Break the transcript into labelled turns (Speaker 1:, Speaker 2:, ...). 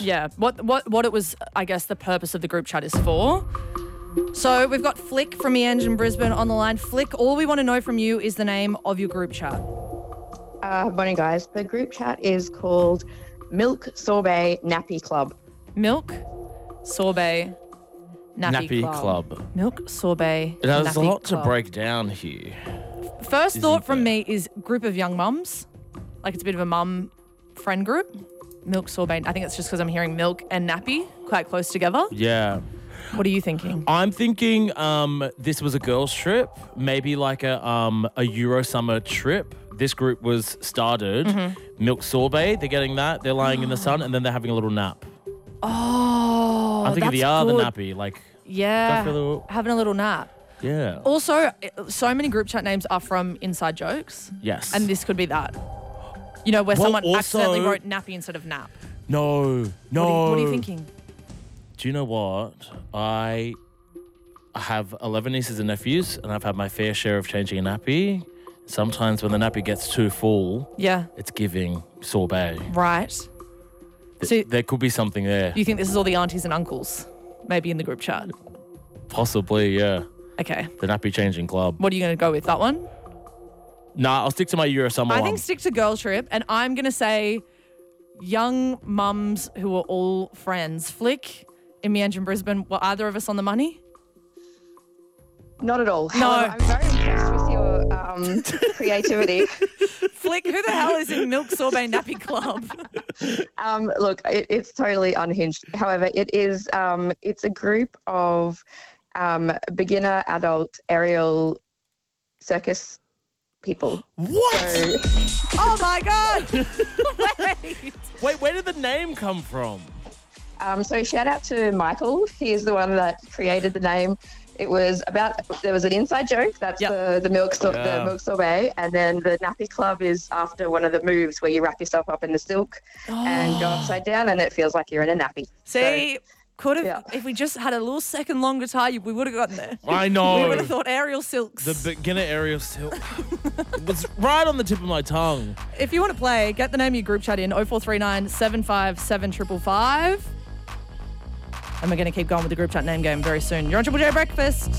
Speaker 1: Yeah, what it was, I guess, the purpose of the group chat is for. So we've got Flick from Meange in Brisbane on the line. Flick, all we want to know from you is the name of your group chat.
Speaker 2: Morning, guys. The group chat is called Milk Sorbet Nappy Club.
Speaker 1: Milk Sorbet Nappy Club. Milk Sorbet
Speaker 3: It has
Speaker 1: Nappy
Speaker 3: a lot
Speaker 1: Club.
Speaker 3: to break down here.
Speaker 1: First thought from me is group of young mums. Like it's a bit of a mum friend group. Milk Sorbet. I think it's just because I'm hearing milk and nappy quite close together.
Speaker 3: Yeah.
Speaker 1: What are you thinking?
Speaker 3: I'm thinking this was a girls' trip, maybe like a Euro summer trip. This group was started. Milk sorbet, they're getting that. They're lying in the sun and then they're having a little nap.
Speaker 1: Oh,
Speaker 3: I'm thinking
Speaker 1: that's
Speaker 3: the other
Speaker 1: good.
Speaker 3: nappy, like
Speaker 1: Yeah,
Speaker 3: go for a little-
Speaker 1: having a little nap.
Speaker 3: yeah.
Speaker 1: Also, so many group chat names are from inside jokes.
Speaker 3: Yes.
Speaker 1: And this could be that. You know, where
Speaker 3: Well,
Speaker 1: someone
Speaker 3: also-
Speaker 1: accidentally wrote nappy instead of nap.
Speaker 3: No.
Speaker 1: What are you thinking?
Speaker 3: Do you know what? I have 11 nieces and nephews, and I've had my fair share of changing a nappy. Sometimes when the nappy gets too full,
Speaker 1: Yeah,
Speaker 3: it's giving sorbet.
Speaker 1: right. So
Speaker 3: There could be something there.
Speaker 1: you think this is all the aunties and uncles maybe in the group chat?
Speaker 3: Possibly, yeah.
Speaker 1: Okay.
Speaker 3: The nappy changing club.
Speaker 1: What are you going to go with, that one?
Speaker 3: Nah, I'll stick to my Euro summer
Speaker 1: I
Speaker 3: one.
Speaker 1: think stick to girl trip, and I'm going to say young mums who are all friends. Flick in Meange in Brisbane, were either of us on the money?
Speaker 2: Not at all.
Speaker 1: No.
Speaker 2: However, I'm very impressed with your creativity.
Speaker 1: Flick, who the hell is in Milk Sorbet Nappy Club?
Speaker 2: Look, it's totally unhinged. However, it's a group of beginner adult aerial circus people.
Speaker 3: What?
Speaker 2: So,
Speaker 1: Oh my God! Wait.
Speaker 3: Wait, where did the name come from?
Speaker 2: so shout out to Michael. He is the one that created the name. It was there was an inside joke. That's
Speaker 1: Yep.
Speaker 2: the milk sorbet, and then the nappy club is after one of the moves where you wrap yourself up in the silk and go upside down, and it feels like you're in a nappy.
Speaker 1: See, could have,
Speaker 2: yeah.
Speaker 1: if we just had a little second longer tie, we would have gotten there.
Speaker 3: I
Speaker 1: We
Speaker 3: know.
Speaker 1: would have thought aerial silks.
Speaker 3: The beginner aerial silk. It was right on the tip of my tongue.
Speaker 1: If you want to play, get the name of your group chat in 0439 757 555. And we're going to keep going with the group chat name game very soon. You're on Triple J Breakfast.